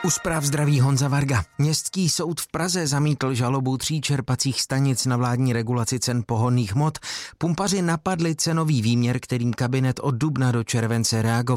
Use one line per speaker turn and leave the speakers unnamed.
U zpráv zdraví Honza Varga. Městský soud v Praze zamítl žalobu 3 čerpacích stanic na vládní regulaci cen pohonných hmot. Pumpaři napadli cenový výměr, kterým kabinet od dubna do července reagoval.